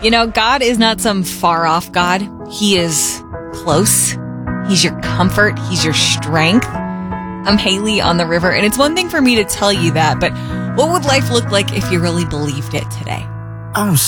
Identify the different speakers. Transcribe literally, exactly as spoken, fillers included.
Speaker 1: You know, God is not some far off God. He is close. He's your comfort. He's your strength. I'm Haley on the river, and it's one thing for me to tell you that, but what would life look like if you really believed it today?
Speaker 2: I'm